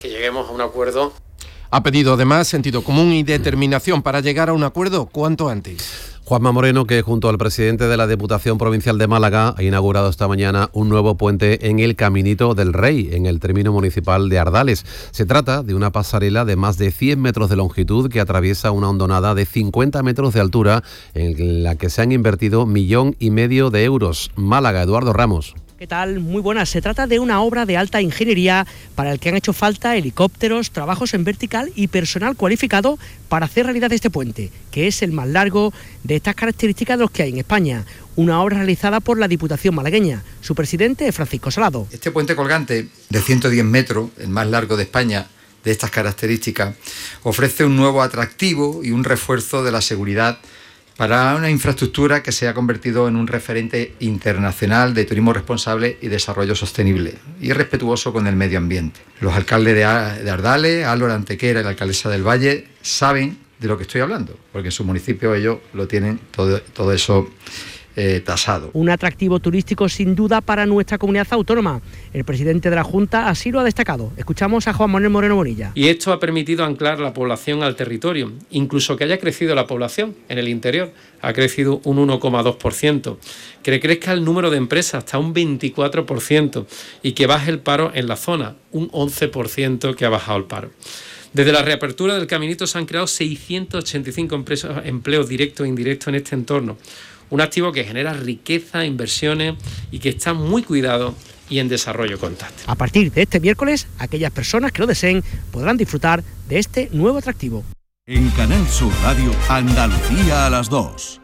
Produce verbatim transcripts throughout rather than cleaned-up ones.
que lleguemos a un acuerdo. Ha pedido además sentido común y determinación para llegar a un acuerdo cuanto antes. Juanma Moreno, que junto al presidente de la Diputación Provincial de Málaga ha inaugurado esta mañana un nuevo puente en el Caminito del Rey, en el término municipal de Ardales. Se trata de una pasarela de más de cien metros de longitud que atraviesa una hondonada de cincuenta metros de altura en la que se han invertido millón y medio de euros. Málaga, Eduardo Ramos. ¿Qué tal? Muy buenas. Se trata de una obra de alta ingeniería para el que han hecho falta helicópteros, trabajos en vertical y personal cualificado para hacer realidad este puente, que es el más largo de estas características de los que hay en España. Una obra realizada por la Diputación malagueña. Su presidente es Francisco Salado. Este puente colgante de ciento diez metros, el más largo de España, de estas características, ofrece un nuevo atractivo y un refuerzo de la seguridad para una infraestructura que se ha convertido en un referente internacional de turismo responsable y desarrollo sostenible y respetuoso con el medio ambiente. Los alcaldes de Ardales, Álvaro Antequera y la alcaldesa del Valle saben de lo que estoy hablando, porque en su municipio ellos lo tienen todo, todo eso eh, tasado. Un atractivo turístico sin duda para nuestra comunidad autónoma. El presidente de la Junta así lo ha destacado. Escuchamos a Juan Manuel Moreno Bonilla. Y esto ha permitido anclar la población al territorio, incluso que haya crecido la población en el interior. Ha crecido un uno coma dos por ciento, que crezca el número de empresas hasta un veinticuatro por ciento y que baje el paro en la zona, un once por ciento que ha bajado el paro. Desde la reapertura del Caminito se han creado seiscientos ochenta y cinco empresas, empleos directos e indirectos en este entorno. Un activo que genera riqueza, inversiones y que está muy cuidado y en desarrollo constante. A partir de este miércoles, aquellas personas que lo deseen podrán disfrutar de este nuevo atractivo. En Canal Sur Radio, Andalucía a las dos.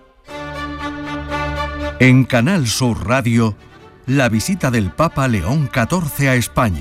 En Canal Sur Radio, la visita del Papa León catorce a España.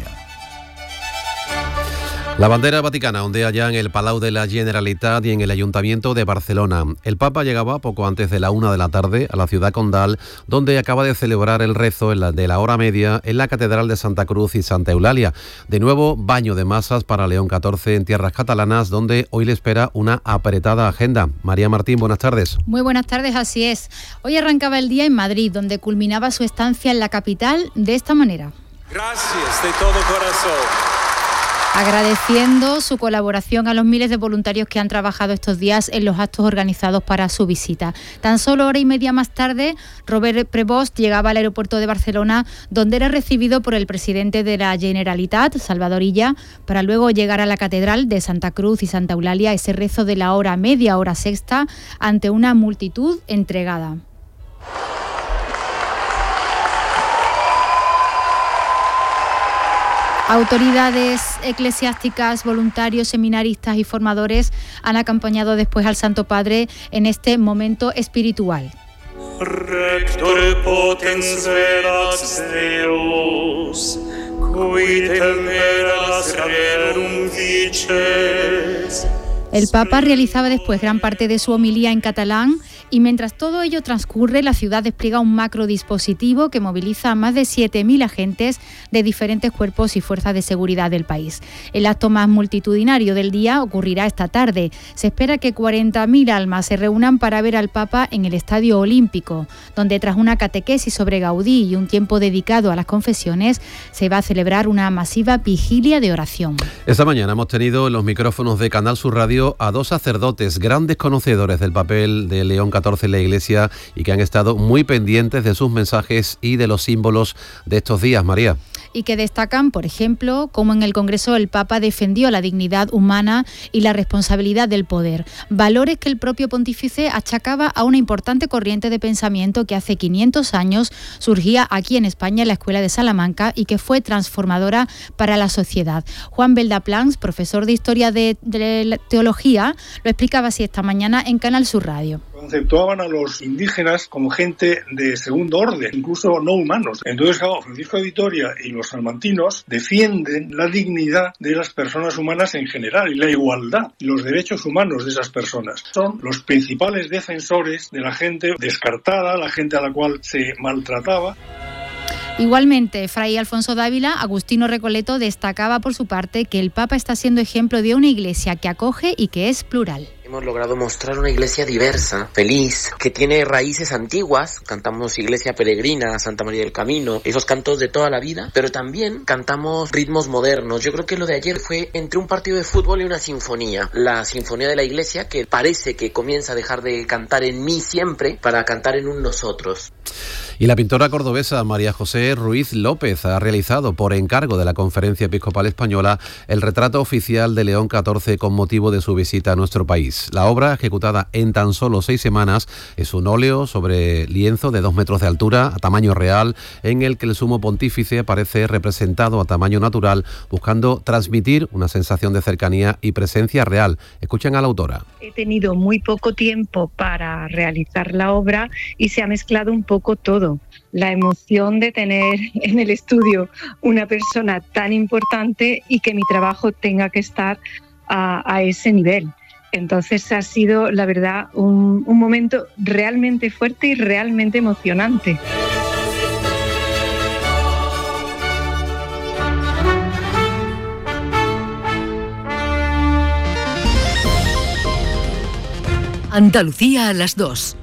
La bandera vaticana ondea ya en el Palau de la Generalitat y en el Ayuntamiento de Barcelona. El Papa llegaba poco antes de la una de la tarde a la ciudad condal, donde acaba de celebrar el rezo de la hora media en la Catedral de Santa Cruz y Santa Eulalia. De nuevo, baño de masas para León catorce en tierras catalanas, donde hoy le espera una apretada agenda. María Martín, buenas tardes. Muy buenas tardes, así es. Hoy arrancaba el día en Madrid, donde culminaba su estancia en la capital de esta manera. Gracias de todo corazón. Agradeciendo su colaboración a los miles de voluntarios que han trabajado estos días en los actos organizados para su visita. Tan solo hora y media más tarde, Robert Prevost llegaba al aeropuerto de Barcelona, donde era recibido por el presidente de la Generalitat, Salvador Illa, para luego llegar a la Catedral de Santa Cruz y Santa Eulalia, ese rezo de la hora media, hora sexta, ante una multitud entregada. Autoridades eclesiásticas, voluntarios, seminaristas y formadores han acompañado después al Santo Padre en este momento espiritual. Rector potens velas Deus, qui temeras rerum vices. El Papa realizaba después gran parte de su homilía en catalán y mientras todo ello transcurre, la ciudad despliega un macro dispositivo que moviliza a más de siete mil agentes de diferentes cuerpos y fuerzas de seguridad del país. El acto más multitudinario del día ocurrirá esta tarde. Se espera que cuarenta mil almas se reúnan para ver al Papa en el Estadio Olímpico, donde tras una catequesis sobre Gaudí y un tiempo dedicado a las confesiones, se va a celebrar una masiva vigilia de oración. Esta mañana hemos tenido en los micrófonos de Canal Sur Radio a dos sacerdotes, grandes conocedores del papel de León catorce en la Iglesia y que han estado muy pendientes de sus mensajes y de los símbolos de estos días, María. Y que destacan, por ejemplo, cómo en el Congreso el Papa defendió la dignidad humana y la responsabilidad del poder, valores que el propio pontífice achacaba a una importante corriente de pensamiento que hace quinientos años surgía aquí en España en la Escuela de Salamanca y que fue transformadora para la sociedad. Juan Beldaplans, profesor de Historia de, de Teología, lo explicaba así esta mañana en Canal Sur Radio. Conceptuaban a los indígenas como gente de segundo orden, incluso no humanos. Entonces, claro, Francisco de Vitoria y los salmantinos defienden la dignidad de las personas humanas en general y la igualdad y los derechos humanos de esas personas. Son los principales defensores de la gente descartada, la gente a la cual se maltrataba. Igualmente, Fray Alfonso Dávila, Agustino Recoleto, destacaba por su parte que el Papa está siendo ejemplo de una iglesia que acoge y que es plural. hemos logrado mostrar una iglesia diversa, feliz, que tiene raíces antiguas. Cantamos Iglesia Peregrina, Santa María del Camino, esos cantos de toda la vida, pero también cantamos ritmos modernos. Yo creo que lo de ayer fue entre un partido de fútbol y una sinfonía. La sinfonía de la iglesia, que parece que comienza a dejar de cantar en mí siempre para cantar en un nosotros. Y la pintora cordobesa María José Ruiz López ha realizado, por encargo de la Conferencia Episcopal Española, el retrato oficial de León catorce con motivo de su visita a nuestro país. La obra, ejecutada en tan solo seis semanas, es un óleo sobre lienzo de dos metros de altura, a tamaño real, en el que el sumo pontífice aparece representado a tamaño natural, buscando transmitir una sensación de cercanía y presencia real. Escuchen a la autora. He tenido muy poco tiempo para realizar la obra y se ha mezclado un poco todo. La emoción de tener en el estudio una persona tan importante y que mi trabajo tenga que estar a, a ese nivel. Entonces ha sido, la verdad, un, un momento realmente fuerte y realmente emocionante. Andalucía a las dos.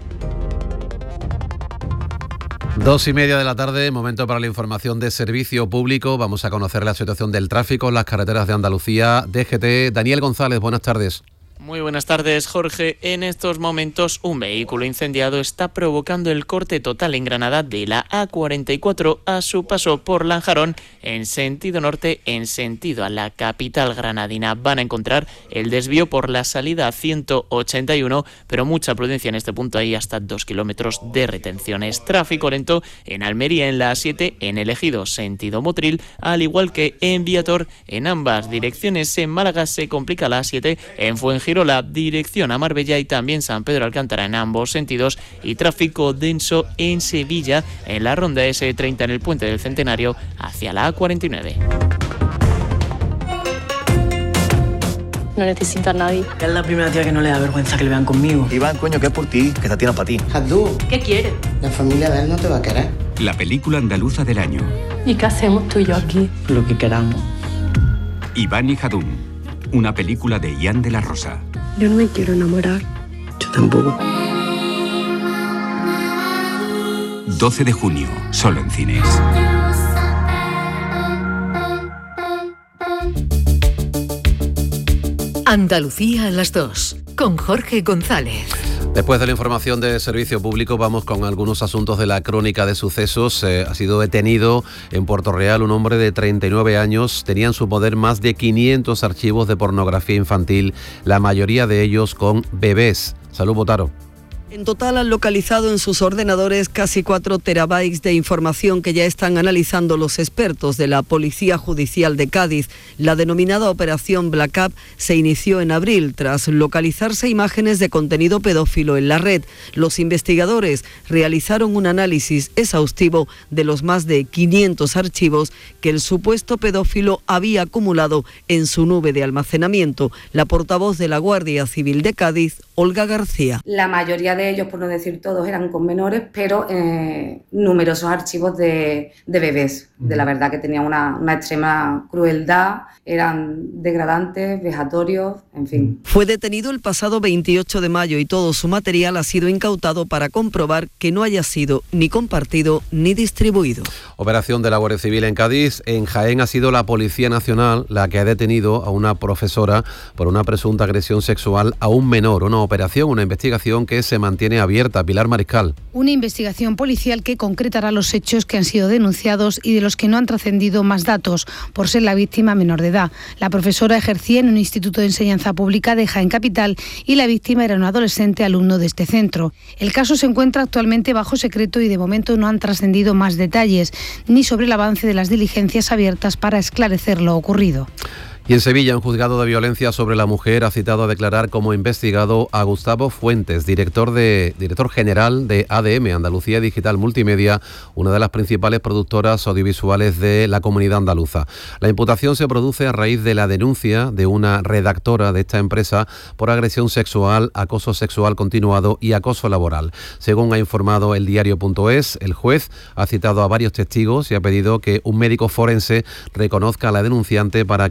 Dos y media de la tarde, momento para la información de servicio público. Vamos a conocer la situación del tráfico en las carreteras de Andalucía. D G T, Daniel González, buenas tardes. Muy buenas tardes, Jorge. En estos momentos, un vehículo incendiado está provocando el corte total en Granada de la A cuarenta y cuatro a su paso por Lanjarón en sentido norte, en sentido a la capital granadina. Van a encontrar el desvío por la salida ciento ochenta y uno, pero mucha prudencia en este punto. Hay hasta dos kilómetros de retenciones. Tráfico lento en Almería en la A siete, en el Ejido sentido Motril, al igual que en Viator en ambas direcciones. En Málaga se complica la A siete, en Fuengirola la dirección a Marbella y también San Pedro Alcántara en ambos sentidos, y tráfico denso en Sevilla en la ronda ese treinta en el Puente del Centenario hacia la A cuarenta y nueve. No necesito a nadie. Es la primera tía que no le da vergüenza que le vean conmigo. Iván, coño, que es por ti, que esta tía no es para ti. Jadú, ¿qué quieres? La familia de él no te va a querer. La película andaluza del año. ¿Y qué hacemos tú y yo aquí? Lo que queramos. Iván y Jadú, una película de Ian de la Rosa. Yo no me quiero enamorar. Yo tampoco. doce de junio, solo en cines. Andalucía a las dos, con Jorge González. Después de la información de servicio público, vamos con algunos asuntos de la crónica de sucesos. Eh, ha sido detenido en Puerto Real un hombre de treinta y nueve años. Tenía en su poder más de quinientos archivos de pornografía infantil, la mayoría de ellos con bebés. Salud, Botaro. En total han localizado en sus ordenadores casi cuatro terabytes de información que ya están analizando los expertos de la Policía Judicial de Cádiz. La denominada Operación Black Up se inició en abril tras localizarse imágenes de contenido pedófilo en la red. Los investigadores realizaron un análisis exhaustivo de los más de quinientos archivos que el supuesto pedófilo había acumulado en su nube de almacenamiento. La portavoz de la Guardia Civil de Cádiz, Olga García. La mayoría de ellos, por no decir todos, eran con menores, pero eh, numerosos archivos de, de bebés. De la verdad que tenían una, una extrema crueldad, eran degradantes, vejatorios, en fin. Fue detenido el pasado veintiocho de mayo y todo su material ha sido incautado para comprobar que no haya sido ni compartido ni distribuido. Operación de la Guardia Civil en Cádiz. En Jaén ha sido la Policía Nacional la que ha detenido a una profesora por una presunta agresión sexual a un menor. Una operación, una investigación que se mantiene abierta. Pilar Mariscal. Una investigación policial que concretará los hechos que han sido denunciados y de los que no han trascendido más datos por ser la víctima menor de edad. La profesora ejercía en un instituto de enseñanza pública de Jaén Capital y la víctima era un adolescente alumno de este centro. El caso se encuentra actualmente bajo secreto y de momento no han trascendido más detalles, ni sobre el avance de las diligencias abiertas para esclarecer lo ocurrido. Y en Sevilla, un juzgado de violencia sobre la mujer ha citado a declarar como investigado a Gustavo Fuentes, director, de, director general de A D M, Andalucía Digital Multimedia, una de las principales productoras audiovisuales de la comunidad andaluza. La imputación se produce a raíz de la denuncia de una redactora de esta empresa por agresión sexual, acoso sexual continuado y acoso laboral. Según ha informado el diario punto es, el juez ha citado a varios testigos y ha pedido que un médico forense reconozca a la denunciante para acreditar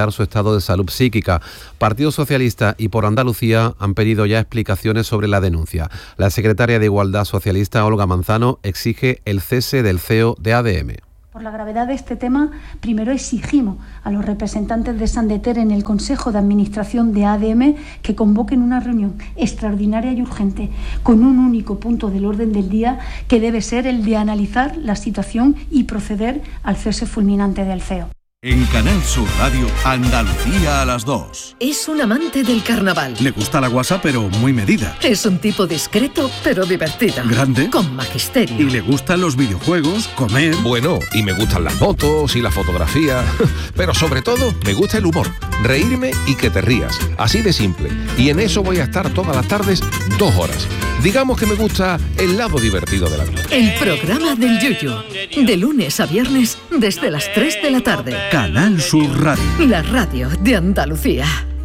vigilar su estado de salud psíquica. Partido Socialista y Por Andalucía han pedido ya explicaciones sobre la denuncia. La secretaria de Igualdad socialista, Olga Manzano, exige el cese del C E O de A D M. Por la gravedad de este tema, primero exigimos a los representantes de Sandeter en el Consejo de Administración de A D M que convoquen una reunión extraordinaria y urgente con un único punto del orden del día, que debe ser el de analizar la situación y proceder al cese fulminante del C E O. En Canal Sur Radio, Andalucía a las dos. Es un amante del carnaval. Le gusta la guasa, pero muy medida. Es un tipo discreto, pero divertido. Grande. Con magisterio. Y le gustan los videojuegos, comer. Bueno, y me gustan las motos y la fotografía. Pero sobre todo, me gusta el humor. Reírme y que te rías. Así de simple. Y en eso voy a estar todas las tardes, dos horas. Digamos que me gusta el lado divertido de la vida. El programa del Yuyu. De lunes a viernes, desde las tres de la tarde. Canal Sur Radio. La radio de Andalucía.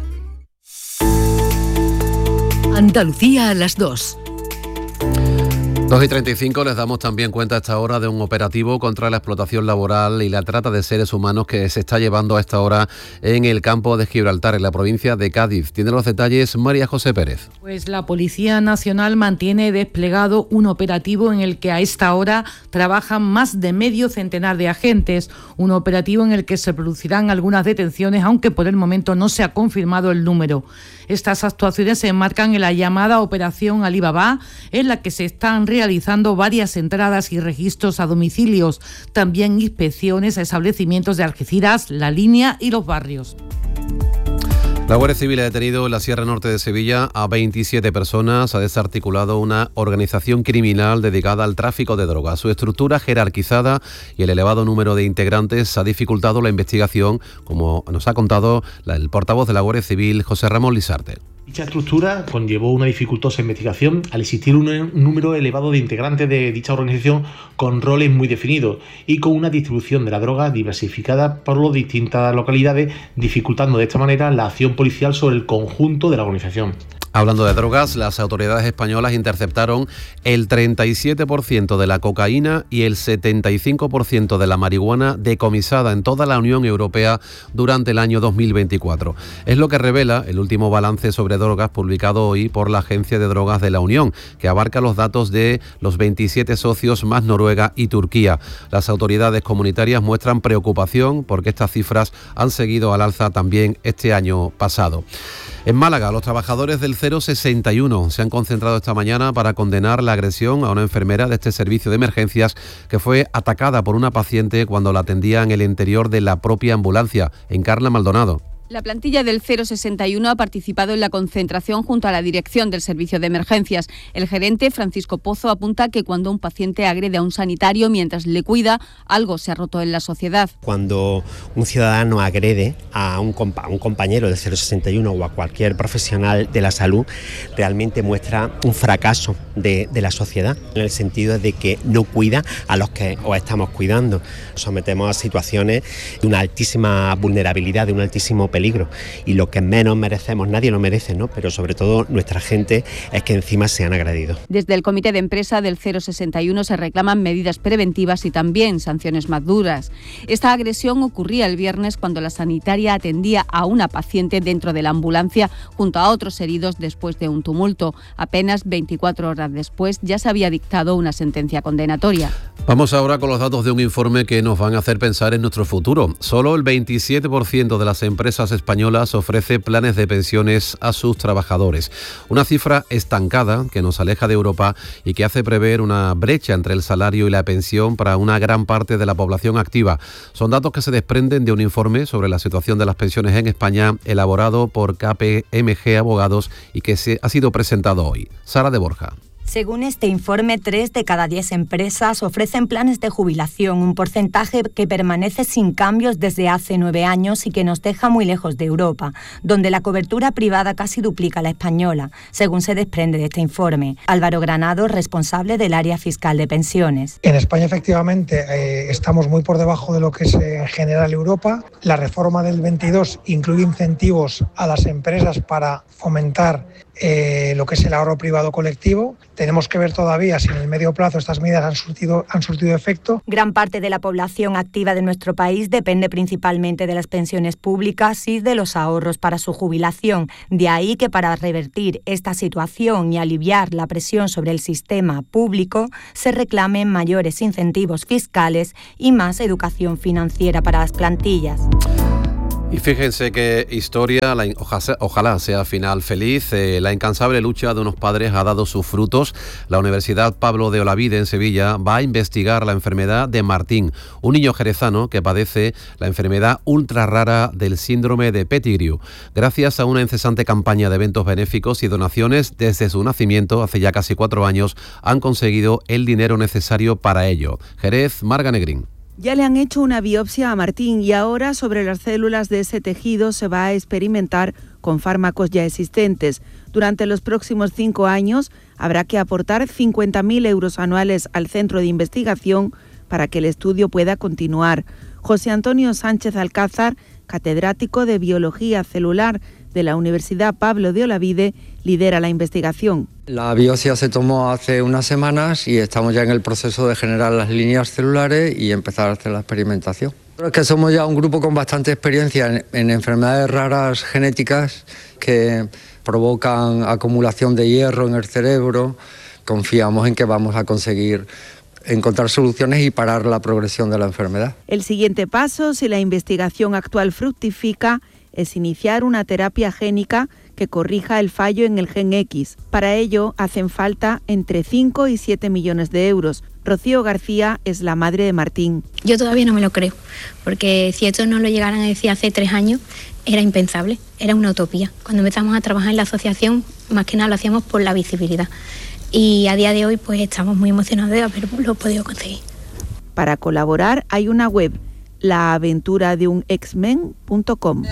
Andalucía a las dos. dos y treinta y cinco, les damos también cuenta a esta hora de un operativo contra la explotación laboral y la trata de seres humanos que se está llevando a esta hora en el campo de Gibraltar, en la provincia de Cádiz. Tiene los detalles María José Pérez. Pues la Policía Nacional mantiene desplegado un operativo en el que a esta hora trabajan más de medio centenar de agentes. Un operativo en el que se producirán algunas detenciones, aunque por el momento no se ha confirmado el número. Estas actuaciones se enmarcan en la llamada Operación Alibaba, en la que se están realizando varias entradas y registros a domicilios, también inspecciones a establecimientos de Algeciras, La Línea y los barrios. La Guardia Civil ha detenido en la Sierra Norte de Sevilla a veintisiete personas. Ha desarticulado una organización criminal dedicada al tráfico de drogas. Su estructura jerarquizada y el elevado número de integrantes ha dificultado la investigación, como nos ha contado el portavoz de la Guardia Civil, José Ramón Lisarte. Dicha estructura conllevó una dificultosa investigación al existir un, un número elevado de integrantes de dicha organización con roles muy definidos y con una distribución de la droga diversificada por las distintas localidades, dificultando de esta manera la acción policial sobre el conjunto de la organización. Hablando de drogas, las autoridades españolas interceptaron el treinta y siete por ciento de la cocaína y el setenta y cinco por ciento de la marihuana decomisada en toda la Unión Europea durante el año dos mil veinticuatro. Es lo que revela el último balance sobre drogas publicado hoy por la Agencia de Drogas de la Unión, que abarca los datos de los veintisiete socios más Noruega y Turquía. Las autoridades comunitarias muestran preocupación porque estas cifras han seguido al alza también este año pasado. En Málaga, los trabajadores del cero sesenta y uno se han concentrado esta mañana para condenar la agresión a una enfermera de este servicio de emergencias que fue atacada por una paciente cuando la atendía en el interior de la propia ambulancia. Encarna Maldonado. La plantilla del cero sesenta y uno ha participado en la concentración junto a la dirección del servicio de emergencias. El gerente, Francisco Pozo, apunta que cuando un paciente agrede a un sanitario mientras le cuida, algo se ha roto en la sociedad. Cuando un ciudadano agrede a un, compa- a un compañero del cero sesenta y uno o a cualquier profesional de la salud, realmente muestra un fracaso de, de la sociedad, en el sentido de que no cuida a los que os estamos cuidando. Sometemos a situaciones de una altísima vulnerabilidad, de un altísimo peligro, y lo que menos merecemos, nadie lo merece, ¿no? Pero sobre todo nuestra gente, es que encima sean agredidos. Desde el comité de empresa del cero sesenta y uno se reclaman medidas preventivas y también sanciones más duras. Esta agresión ocurría el viernes cuando la sanitaria atendía a una paciente dentro de la ambulancia junto a otros heridos después de un tumulto. Apenas veinticuatro horas después ya se había dictado una sentencia condenatoria. Vamos ahora con los datos de un informe que nos van a hacer pensar en nuestro futuro. Solo el veintisiete por ciento de las empresas españolas ofrece planes de pensiones a sus trabajadores. Una cifra estancada que nos aleja de Europa y que hace prever una brecha entre el salario y la pensión para una gran parte de la población activa. Son datos que se desprenden de un informe sobre la situación de las pensiones en España elaborado por K P M G Abogados y que se ha sido presentado hoy. Sara de Borja. Según este informe, tres de cada diez empresas ofrecen planes de jubilación, un porcentaje que permanece sin cambios desde hace nueve años y que nos deja muy lejos de Europa, donde la cobertura privada casi duplica la española, según se desprende de este informe. Álvaro Granado, responsable del área fiscal de pensiones. En España, efectivamente, eh, estamos muy por debajo de lo que es en general Europa. La reforma del veintidós incluye incentivos a las empresas para fomentar eh, lo que es el ahorro privado colectivo. Tenemos que ver todavía si en el medio plazo estas medidas han surtido, han surtido efecto. Gran parte de la población activa de nuestro país depende principalmente de las pensiones públicas y de los ahorros para su jubilación. De ahí que para revertir esta situación y aliviar la presión sobre el sistema público se reclamen mayores incentivos fiscales y más educación financiera para las plantillas. Y fíjense qué historia, la, ojalá, ojalá sea final feliz. Eh, la incansable lucha de unos padres ha dado sus frutos. La Universidad Pablo de Olavide en Sevilla va a investigar la enfermedad de Martín, un niño jerezano que padece la enfermedad ultra rara del síndrome de Pettigrew. Gracias a una incesante campaña de eventos benéficos y donaciones desde su nacimiento, hace ya casi cuatro años, han conseguido el dinero necesario para ello. Jerez, Marga Negrín. Ya le han hecho una biopsia a Martín y ahora sobre las células de ese tejido se va a experimentar con fármacos ya existentes. Durante los próximos cinco años habrá que aportar cincuenta mil euros anuales al centro de investigación para que el estudio pueda continuar. José Antonio Sánchez Alcázar, catedrático de Biología Celular de la Universidad Pablo de Olavide, lidera la investigación. La biopsia se tomó hace unas semanas y estamos ya en el proceso de generar las líneas celulares y empezar a hacer la experimentación. Creo que somos ya un grupo con bastante experiencia en, en enfermedades raras genéticas que provocan acumulación de hierro en el cerebro. Confiamos en que vamos a conseguir encontrar soluciones y parar la progresión de la enfermedad. El siguiente paso, si la investigación actual fructifica, es iniciar una terapia génica que corrija el fallo en el gen X. Para ello hacen falta entre cinco y siete millones de euros. Rocío García es la madre de Martín. Yo todavía no me lo creo, porque si esto no lo llegaran a decir hace tres años, era impensable, era una utopía. Cuando empezamos a trabajar en la asociación, más que nada lo hacíamos por la visibilidad. Y a día de hoy pues estamos muy emocionados de haberlo podido conseguir. Para colaborar hay una web, la aventura de un X-Men punto com.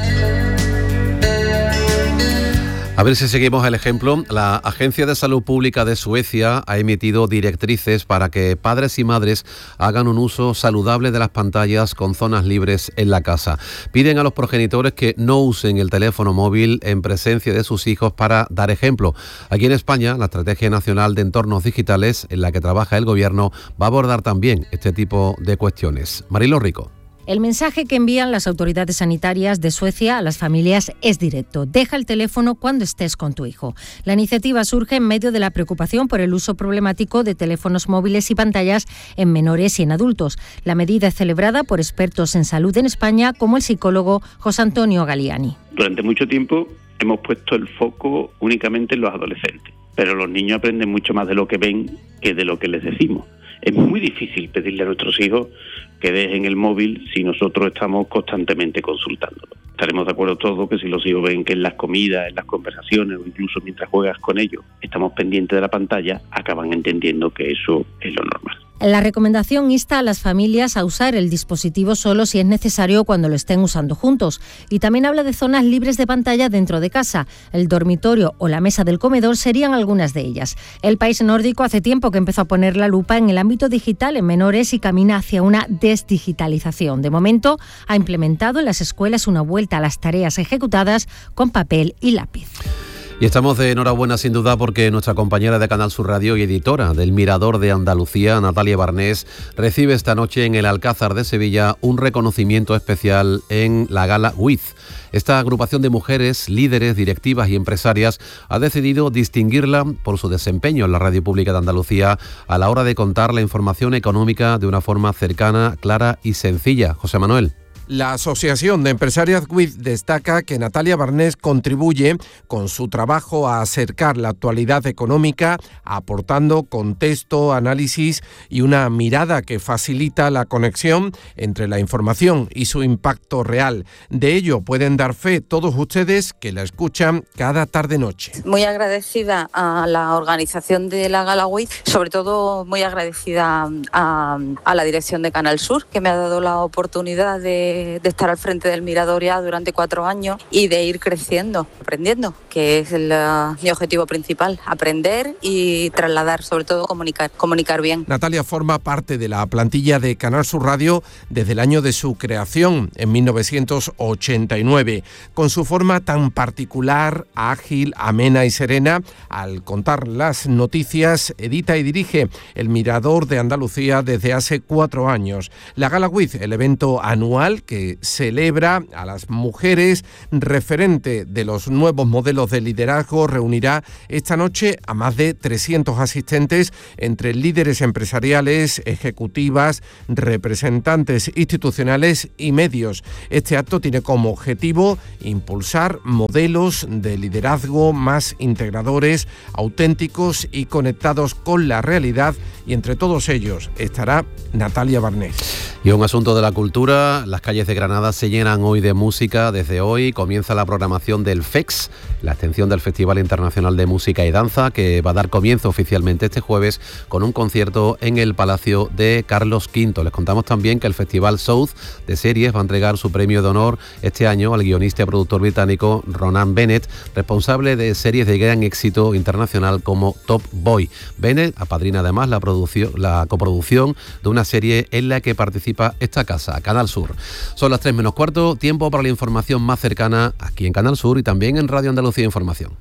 A ver si seguimos el ejemplo. La Agencia de Salud Pública de Suecia ha emitido directrices para que padres y madres hagan un uso saludable de las pantallas con zonas libres en la casa. Piden a los progenitores que no usen el teléfono móvil en presencia de sus hijos para dar ejemplo. Aquí en España, la Estrategia Nacional de Entornos Digitales, en la que trabaja el Gobierno, va a abordar también este tipo de cuestiones. Marilo Rico. El mensaje que envían las autoridades sanitarias de Suecia a las familias es directo. Deja el teléfono cuando estés con tu hijo. La iniciativa surge en medio de la preocupación por el uso problemático de teléfonos móviles y pantallas en menores y en adultos. La medida es celebrada por expertos en salud en España, como el psicólogo José Antonio Galiani. Durante mucho tiempo hemos puesto el foco únicamente en los adolescentes, pero los niños aprenden mucho más de lo que ven que de lo que les decimos. Es muy difícil pedirle a nuestros hijos que dejen el móvil si nosotros estamos constantemente consultándolo. Estaremos de acuerdo todos que si los hijos ven que en las comidas, en las conversaciones o incluso mientras juegas con ellos estamos pendientes de la pantalla, acaban entendiendo que eso es lo normal. La recomendación insta a las familias a usar el dispositivo solo si es necesario cuando lo estén usando juntos. Y también habla de zonas libres de pantalla dentro de casa. El dormitorio o la mesa del comedor serían algunas de ellas. El país nórdico hace tiempo que empezó a poner la lupa en el ámbito digital en menores y camina hacia una desdigitalización. De momento, ha implementado en las escuelas una vuelta a las tareas ejecutadas con papel y lápiz. Y estamos de enhorabuena sin duda porque nuestra compañera de Canal Sur Radio y editora del Mirador de Andalucía, Natalia Barnés, recibe esta noche en el Alcázar de Sevilla un reconocimiento especial en la Gala W I Z. Esta agrupación de mujeres, líderes, directivas y empresarias ha decidido distinguirla por su desempeño en la Radio Pública de Andalucía a la hora de contar la información económica de una forma cercana, clara y sencilla. José Manuel. La Asociación de Empresarias W I Z destaca que Natalia Barnés contribuye con su trabajo a acercar la actualidad económica, aportando contexto, análisis y una mirada que facilita la conexión entre la información y su impacto real. De ello pueden dar fe todos ustedes que la escuchan cada tarde-noche. Muy agradecida a la organización de la Gala W I Z, sobre todo muy agradecida a, a la dirección de Canal Sur, que me ha dado la oportunidad de de, de estar al frente del Mirador ya durante cuatro años y de ir creciendo, aprendiendo, que es el, uh, mi objetivo principal, aprender y trasladar, sobre todo comunicar, comunicar bien. Natalia forma parte de la plantilla de Canal Sur Radio desde el año de su creación, en mil novecientos ochenta y nueve. Con su forma tan particular, ágil, amena y serena, al contar las noticias, edita y dirige El Mirador de Andalucía desde hace cuatro años. La Gala With, el evento anual que celebra a las mujeres referente de los nuevos modelos de liderazgo, reunirá esta noche a más de trescientos asistentes entre líderes empresariales, ejecutivas, representantes institucionales y medios. Este acto tiene como objetivo impulsar modelos de liderazgo más integradores, auténticos y conectados con la realidad, y entre todos ellos estará Natalia Barnés. Y un asunto de la cultura, las calles de Granada se llenan hoy de música. Desde hoy comienza la programación del F E X, la extensión del Festival Internacional de Música y Danza, que va a dar comienzo oficialmente este jueves con un concierto en el Palacio de Carlos quinto. Les contamos también que el Festival South de Series va a entregar su premio de honor este año al guionista y productor británico Ronan Bennett, responsable de series de gran éxito internacional como Top Boy. Bennett apadrina además la, producción, la coproducción de una serie en la que participa esta casa, Canal Sur. Son las tres menos cuarto, tiempo para la información más cercana aquí en Canal Sur y también en Radio Andalucía Información.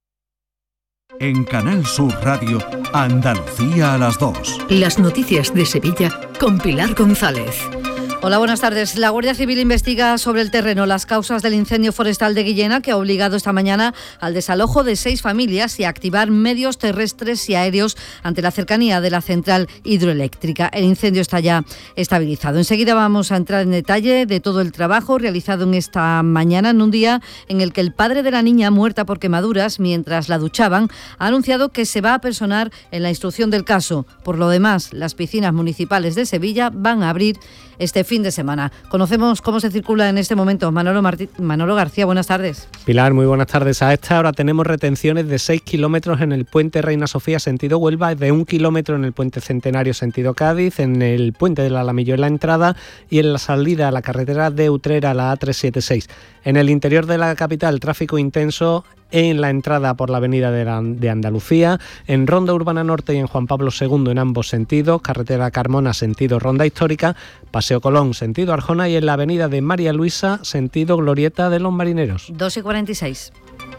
En Canal Sur Radio, Andalucía a las dos. Las noticias de Sevilla con Pilar González. Hola, buenas tardes. La Guardia Civil investiga sobre el terreno las causas del incendio forestal de Guillena, que ha obligado esta mañana al desalojo de seis familias y a activar medios terrestres y aéreos ante la cercanía de la central hidroeléctrica. El incendio está ya estabilizado. Enseguida vamos a entrar en detalle de todo el trabajo realizado en esta mañana, en un día en el que el padre de la niña muerta por quemaduras mientras la duchaban ha anunciado que se va a personar en la instrucción del caso. Por lo demás, las piscinas municipales de Sevilla van a abrir este fin de semana. Conocemos cómo se circula en este momento. Manolo, Martí- Manolo García, buenas tardes. Pilar, muy buenas tardes. A esta hora tenemos retenciones de seis kilómetros en el puente Reina Sofía sentido Huelva, de un kilómetro en el puente Centenario sentido Cádiz, en el puente del Alamillo en la entrada y en la salida a la carretera de Utrera, la A trescientos setenta y seis. En el interior de la capital, tráfico intenso en la entrada por la avenida de, la, de Andalucía, en Ronda Urbana Norte y en Juan Pablo segundo en ambos sentidos, carretera Carmona sentido Ronda Histórica, Paseo Colón sentido Arjona y en la avenida de María Luisa sentido Glorieta de los Marineros. dos y cuarenta y seis.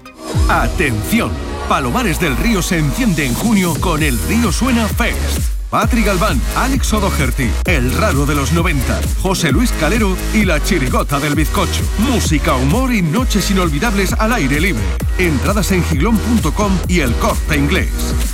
Atención, Palomares del Río se enciende en junio con el Río Suena Fest. Patri Galván, Alex O'Doherty, El Raro de los noventa, José Luis Calero y La Chirigota del Bizcocho. Música, humor y noches inolvidables al aire libre. Entradas en giglón punto com y El Corte Inglés.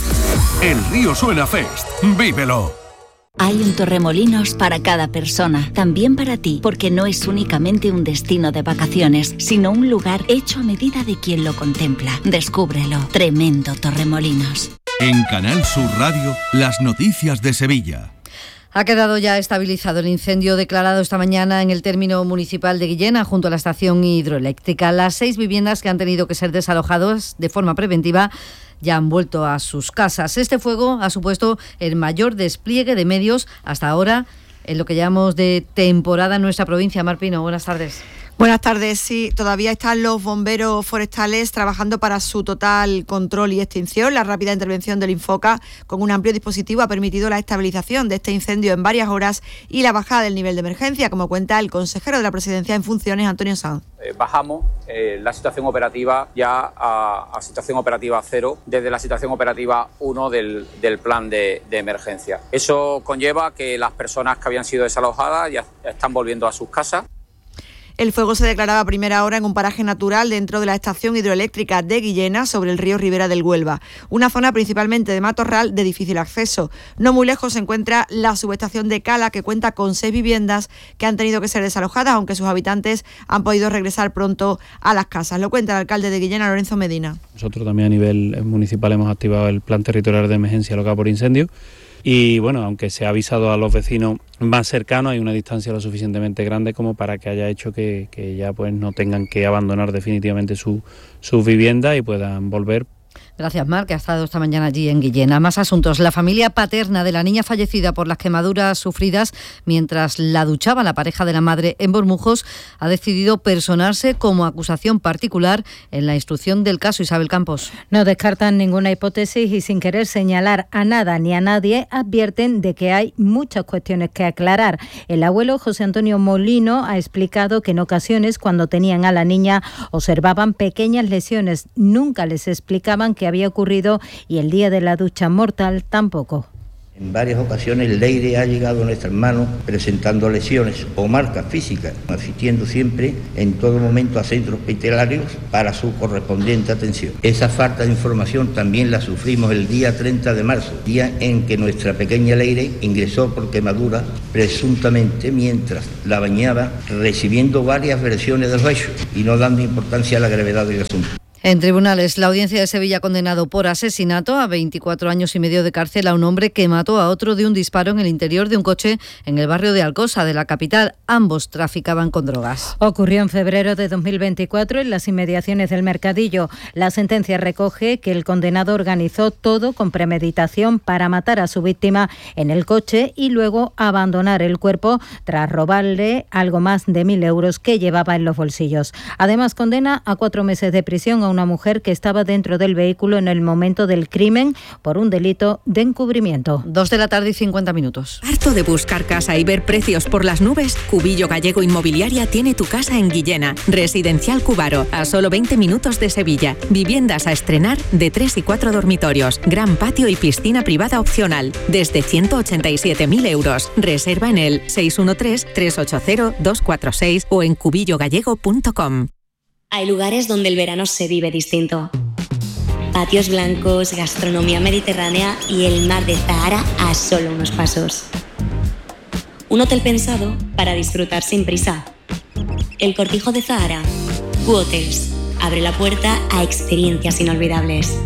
El Río Suena Fest. ¡Vívelo! Hay un Torremolinos para cada persona, también para ti, porque no es únicamente un destino de vacaciones, sino un lugar hecho a medida de quien lo contempla. Descúbrelo. Tremendo Torremolinos. En Canal Sur Radio, las noticias de Sevilla. Ha quedado ya estabilizado el incendio declarado esta mañana en el término municipal de Guillena, junto a la estación hidroeléctrica. Las seis viviendas que han tenido que ser desalojadas de forma preventiva ya han vuelto a sus casas. Este fuego ha supuesto el mayor despliegue de medios hasta ahora en lo que llamamos de temporada en nuestra provincia. Mar Pino, buenas tardes. Buenas tardes. Sí, todavía están los bomberos forestales trabajando para su total control y extinción. La rápida intervención del Infoca con un amplio dispositivo ha permitido la estabilización de este incendio en varias horas y la bajada del nivel de emergencia, como cuenta el consejero de la Presidencia en funciones, Antonio Sanz. Eh, bajamos eh, la situación operativa ya a, a situación operativa cero desde la situación operativa uno del, del plan de, de emergencia. Eso conlleva que las personas que habían sido desalojadas ya están volviendo a sus casas. El fuego se declaraba a primera hora en un paraje natural dentro de la estación hidroeléctrica de Guillena, sobre el río Ribera del Huelva, una zona principalmente de matorral de difícil acceso. No muy lejos se encuentra la subestación de Cala, que cuenta con seis viviendas que han tenido que ser desalojadas, aunque sus habitantes han podido regresar pronto a las casas. Lo cuenta el alcalde de Guillena, Lorenzo Medina. Nosotros también a nivel municipal hemos activado el plan territorial de emergencia local por incendio. Y bueno, aunque se ha avisado a los vecinos más cercanos, hay una distancia lo suficientemente grande como para que haya hecho que, que ya pues no tengan que abandonar definitivamente su, sus viviendas y puedan volver. Gracias, Mar, que ha estado esta mañana allí en Guillena. Más asuntos. La familia paterna de la niña fallecida por las quemaduras sufridas mientras la duchaba la pareja de la madre en Bormujos ha decidido personarse como acusación particular en la instrucción del caso. Isabel Campos. No descartan ninguna hipótesis y sin querer señalar a nada ni a nadie advierten de que hay muchas cuestiones que aclarar. El abuelo José Antonio Molino ha explicado que en ocasiones cuando tenían a la niña observaban pequeñas lesiones. Nunca les explicaban qué había ocurrido y el día de la ducha mortal tampoco. En varias ocasiones Leire ha llegado a nuestras manos presentando lesiones o marcas físicas, asistiendo siempre en todo momento a centros hospitalarios para su correspondiente atención. Esa falta de información también la sufrimos el día treinta de marzo, día en que nuestra pequeña Leire ingresó por quemadura presuntamente mientras la bañaba, recibiendo varias versiones de los hechos y no dando importancia a la gravedad del asunto. En tribunales, la Audiencia de Sevilla ha condenado por asesinato a veinticuatro años y medio de cárcel a un hombre que mató a otro de un disparo en el interior de un coche en el barrio de Alcosa, de la capital. Ambos traficaban con drogas. Ocurrió en febrero de dos mil veinticuatro en las inmediaciones del Mercadillo. La sentencia recoge que el condenado organizó todo con premeditación para matar a su víctima en el coche y luego abandonar el cuerpo tras robarle algo más de mil euros que llevaba en los bolsillos. Además, condena a cuatro meses de prisión a una mujer que estaba dentro del vehículo en el momento del crimen por un delito de encubrimiento. Dos de la tarde y cincuenta minutos. ¿Harto de buscar casa y ver precios por las nubes? Cubillo Gallego Inmobiliaria tiene tu casa en Guillena. Residencial Cubaro, a solo veinte minutos de Sevilla. Viviendas a estrenar de tres y cuatro dormitorios. Gran patio y piscina privada opcional. Desde ciento ochenta y siete mil euros. Reserva en el seis uno tres, tres ocho cero, dos cuatro seis o en cubillo gallego punto com. Hay lugares donde el verano se vive distinto. Patios blancos, gastronomía mediterránea y el mar de Zahara a solo unos pasos. Un hotel pensado para disfrutar sin prisa. El Cortijo de Zahara. Q-Hotels. Abre la puerta a experiencias inolvidables.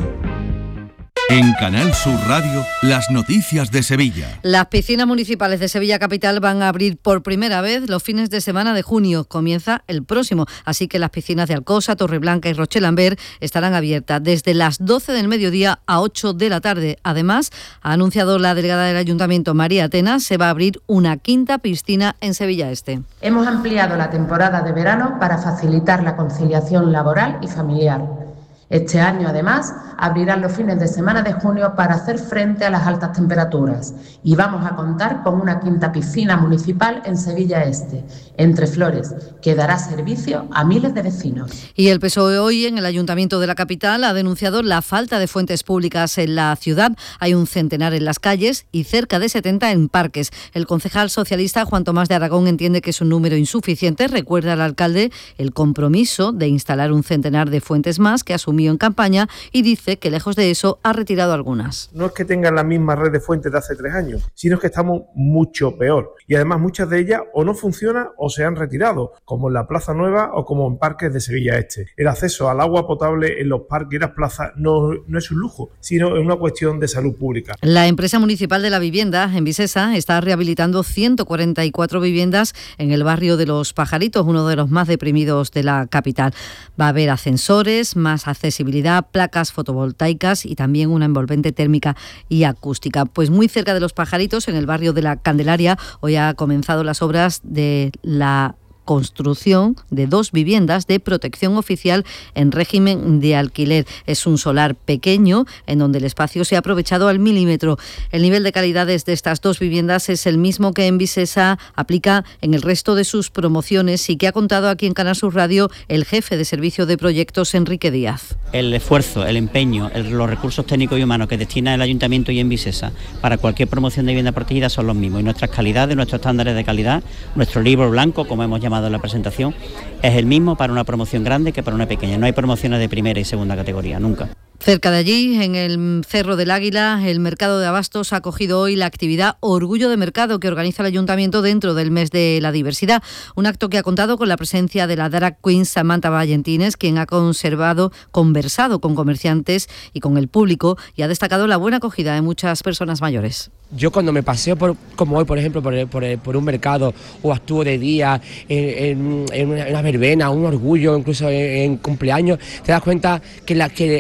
En Canal Sur Radio, las noticias de Sevilla. Las piscinas municipales de Sevilla Capital van a abrir por primera vez los fines de semana de junio. Comienza el próximo, así que las piscinas de Alcosa, Torreblanca y Roche-Lambert estarán abiertas desde las doce del mediodía a ocho de la tarde. Además, ha anunciado la delegada del Ayuntamiento, María Atenas, se va a abrir una quinta piscina en Sevilla Este. Hemos ampliado la temporada de verano para facilitar la conciliación laboral y familiar. Este año, además, abrirán los fines de semana de junio para hacer frente a las altas temperaturas y vamos a contar con una quinta piscina municipal en Sevilla Este, Entre Flores, que dará servicio a miles de vecinos. Y el P S O E hoy en el Ayuntamiento de la capital ha denunciado la falta de fuentes públicas en la ciudad. Hay un centenar en las calles y cerca de setenta en parques. El concejal socialista Juan Tomás de Aragón entiende que es un número insuficiente. Recuerda al alcalde el compromiso de instalar un centenar de fuentes más que asumió en campaña y dice que lejos de eso ha retirado algunas. No es que tengan la misma red de fuentes de hace tres años, sino que estamos mucho peor. Y además muchas de ellas o no funcionan o se han retirado, como en la Plaza Nueva o como en parques de Sevilla Este. El acceso al agua potable en los parques y las plazas no, no es un lujo, sino es una cuestión de salud pública. La empresa municipal de la vivienda en Visesa está rehabilitando ciento cuarenta y cuatro viviendas en el barrio de Los Pajaritos, uno de los más deprimidos de la capital. Va a haber ascensores, más accesibilidad, placas fotovoltaicas y también una envolvente térmica y acústica. Pues muy cerca de Los Pajaritos, en el barrio de la Candelaria, hoy ha comenzado las obras de la construcción de dos viviendas de protección oficial en régimen de alquiler. Es un solar pequeño en donde el espacio se ha aprovechado al milímetro. El nivel de calidades de estas dos viviendas es el mismo que en Visesa aplica en el resto de sus promociones y que ha contado aquí en Canal Sur Radio el jefe de servicio de proyectos, Enrique Díaz. El esfuerzo, el empeño, el, los recursos técnicos y humanos que destina el Ayuntamiento y en Visesa para cualquier promoción de vivienda protegida son los mismos y nuestras calidades, nuestros estándares de calidad, nuestro libro blanco, como hemos llamado en la presentación, es el mismo para una promoción grande que para una pequeña. No hay promociones de primera y segunda categoría, nunca. Cerca de allí, en el Cerro del Águila, el mercado de abastos ha acogido hoy la actividad Orgullo de Mercado que organiza el Ayuntamiento dentro del mes de la diversidad. Un acto que ha contado con la presencia de la drag queen Samantha Vallentines, quien ha conservado, conversado con comerciantes y con el público y ha destacado la buena acogida de muchas personas mayores. Yo cuando me paseo por, como hoy, por ejemplo, por, por, por un mercado o actúo de día en, en, en, una, en una verbena, un orgullo, incluso en, en cumpleaños, te das cuenta que, la, que eh,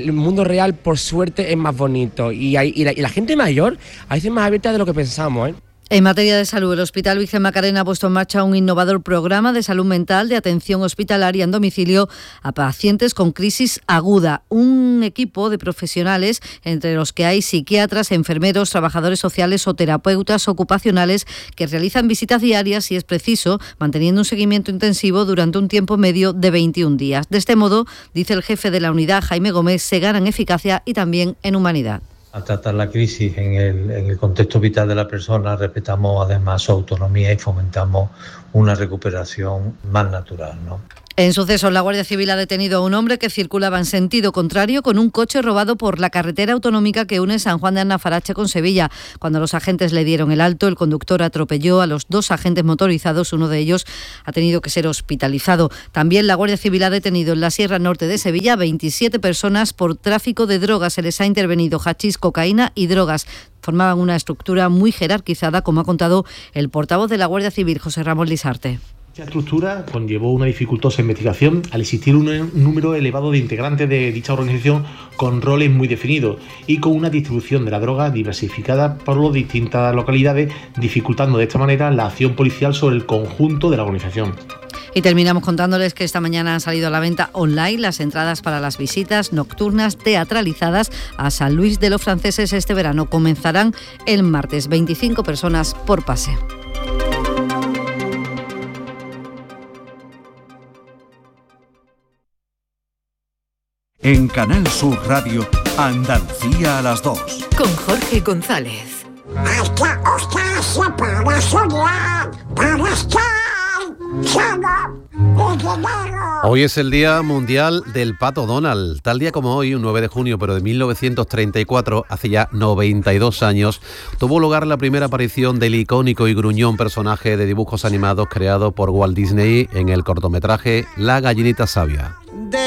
el mundo real, por suerte, es más bonito. Y, hay, y, la, y la gente mayor a veces es más abierta de lo que pensamos, ¿eh? En materia de salud, el Hospital Virgen Macarena ha puesto en marcha un innovador programa de salud mental de atención hospitalaria en domicilio a pacientes con crisis aguda. Un equipo de profesionales, entre los que hay psiquiatras, enfermeros, trabajadores sociales o terapeutas ocupacionales, que realizan visitas diarias, si es preciso, manteniendo un seguimiento intensivo durante un tiempo medio de veintiún días. De este modo, dice el jefe de la unidad, Jaime Gómez, se gana en eficacia y también en humanidad. A tratar la crisis en el, en el contexto vital de la persona, respetamos además su autonomía y fomentamos una recuperación más natural, ¿no? En sucesos, la Guardia Civil ha detenido a un hombre que circulaba en sentido contrario con un coche robado por la carretera autonómica que une San Juan de Alnafarache con Sevilla. Cuando los agentes le dieron el alto, el conductor atropelló a los dos agentes motorizados. Uno de ellos ha tenido que ser hospitalizado. También la Guardia Civil ha detenido en la Sierra Norte de Sevilla a veintisiete personas por tráfico de drogas. Se les ha intervenido hachís, cocaína y drogas. Formaban una estructura muy jerarquizada, como ha contado el portavoz de la Guardia Civil, José Ramón Lisarte. Esta estructura conllevó una dificultosa investigación al existir un número elevado de integrantes de dicha organización con roles muy definidos y con una distribución de la droga diversificada por las distintas localidades, dificultando de esta manera la acción policial sobre el conjunto de la organización. Y terminamos contándoles que esta mañana han salido a la venta online las entradas para las visitas nocturnas teatralizadas a San Luis de los Franceses este verano. Comenzarán el martes, veinticinco personas por pase. En Canal Sur Radio, Andalucía a las dos. Con Jorge González. Hasta usted siempre la soledad para estar solo y dinero. Hoy es el Día Mundial del Pato Donald. Tal día como hoy, un nueve de junio, pero de mil novecientos treinta y cuatro, hace ya noventa y dos años, tuvo lugar la primera aparición del icónico y gruñón personaje de dibujos animados creado por Walt Disney en el cortometraje La gallinita sabia.